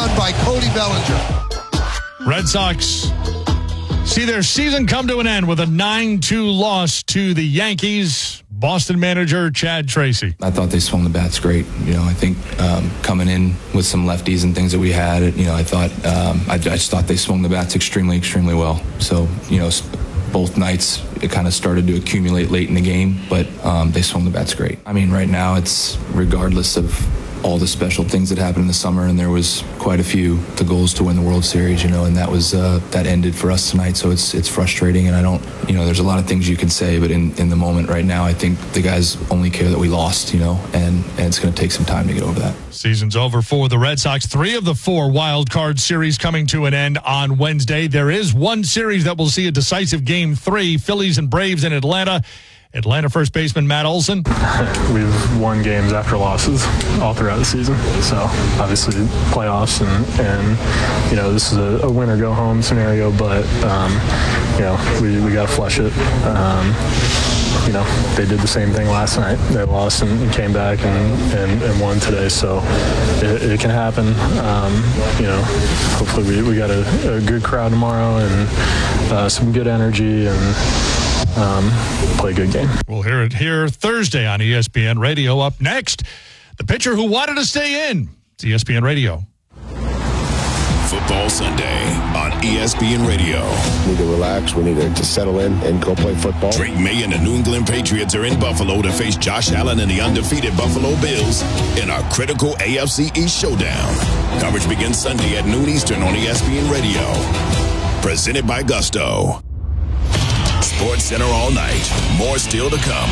run by Cody Bellinger. Red Sox see their season come to an end with a 9-2 loss to the Yankees. Boston manager Chad Tracy. I thought they swung the bats great. I think coming in with some lefties and things that we had, I thought I just thought they swung the bats extremely, extremely well. So, both nights it kind of started to accumulate late in the game, but they swung the bats great. I mean, right now it's regardless of all the special things that happened in the summer, and there was quite a few, the goals to win the World Series, and that was that ended for us tonight. So it's frustrating, and I don't, there's a lot of things you can say, but in the moment right now, I think the guys only care that we lost, and it's going to take some time to get over that. Season's over for the Red Sox. 3 of the 4 wild card series coming to an end on Wednesday. There is one series that will see a decisive Game 3, Phillies and Braves in Atlanta. Atlanta first baseman Matt Olson. We've won games after losses all throughout the season. So obviously playoffs and this is a win or go home scenario, but we got to flush it. They did the same thing last night. They lost and came back and won today. So it can happen. Hopefully we got a good crowd tomorrow and some good energy and play a good game. We'll hear it here Thursday on ESPN Radio. Up next, the pitcher who wanted to stay in. It's ESPN Radio. Football Sunday on ESPN Radio. We need to relax. We need to settle in and go play football. Drake May and the New England Patriots are in Buffalo to face Josh Allen and the undefeated Buffalo Bills in our critical AFC East showdown. Coverage begins Sunday at noon Eastern on ESPN Radio. Presented by Gusto. Sports Center all night. More still to come.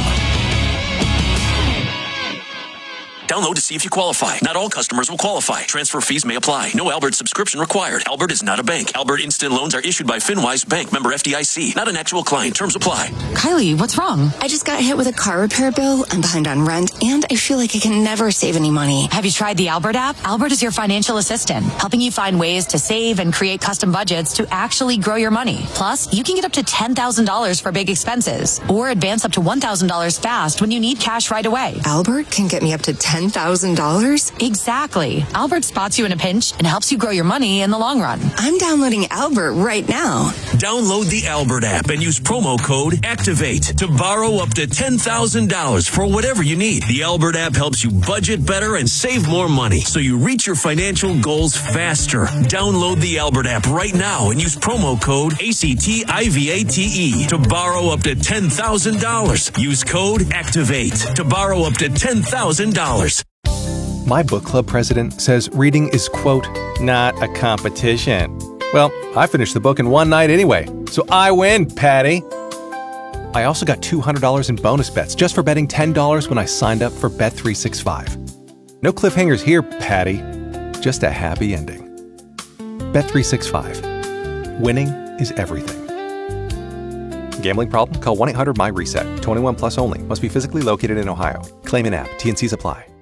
Download to see if you qualify. Not all customers will qualify. Transfer fees may apply. No Albert subscription required. Albert is not a bank. Albert Instant Loans are issued by FinWise Bank, member FDIC. Not an actual client. Terms apply. Kylie, what's wrong? I just got hit with a car repair bill. I'm behind on rent, and I feel like I can never save any money. Have you tried the Albert app? Albert is your financial assistant, helping you find ways to save and create custom budgets to actually grow your money. Plus, you can get up to $10,000 for big expenses, or advance up to $1,000 fast when you need cash right away. Albert can get me up to $10,000? Exactly. Albert spots you in a pinch and helps you grow your money in the long run. I'm downloading Albert right now. Download the Albert app and use promo code ACTIVATE to borrow up to $10,000 for whatever you need. The Albert app helps you budget better and save more money so you reach your financial goals faster. Download the Albert app right now and use promo code ACTIVATE to borrow up to $10,000. Use code ACTIVATE to borrow up to $10,000. My book club president says reading is, quote, not a competition. Well, I finished the book in one night anyway, so I win, Patty. I also got $200 in bonus bets just for betting $10 when I signed up for Bet365. No cliffhangers here, Patty. Just a happy ending. Bet365. Winning is everything. Gambling problem? Call 1-800-MY-RESET. 21 plus only. Must be physically located in Ohio. Claim in app. T&Cs apply.